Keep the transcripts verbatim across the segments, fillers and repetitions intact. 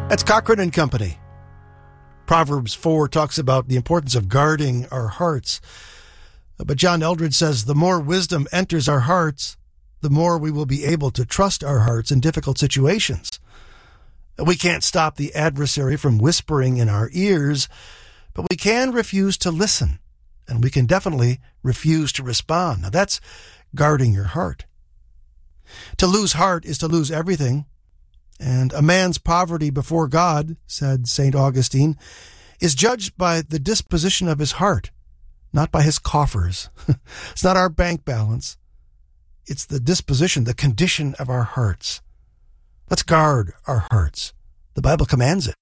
That's Cochrane and Company. Proverbs four talks about the importance of guarding our hearts. But John Eldredge says the more wisdom enters our hearts, the more we will be able to trust our hearts in difficult situations. We can't stop the adversary from whispering in our ears, but we can refuse to listen, and we can definitely refuse to respond. Now that's guarding your heart. To lose heart is to lose everything, and a man's poverty before God, said Saint Augustine, is judged by the disposition of his heart, not by his coffers. It's not our bank balance. It's the disposition, the condition of our hearts. Let's guard our hearts. The Bible commands it.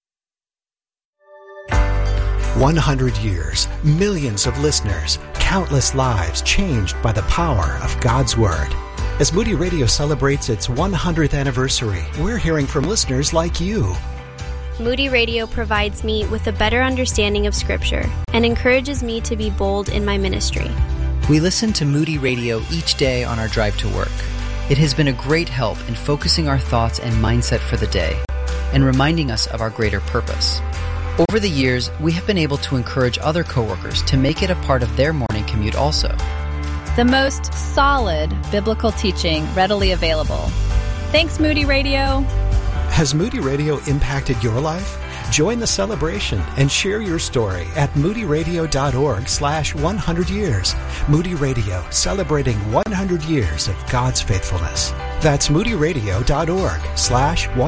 one hundred years, millions of listeners, countless lives changed by the power of God's Word. As Moody Radio celebrates its one hundredth anniversary, we're hearing from listeners like you. Moody Radio provides me with a better understanding of Scripture and encourages me to be bold in my ministry. We listen to Moody Radio each day on our drive to work. It has been a great help in focusing our thoughts and mindset for the day and reminding us of our greater purpose. Over the years, we have been able to encourage other coworkers to make it a part of their morning commute also. The most solid biblical teaching readily available. Thanks, Moody Radio. Has Moody Radio impacted your life? Join the celebration and share your story at moodyradio.org slash 100 years. Moody Radio, celebrating one hundred years of God's faithfulness. That's moodyradio.org slash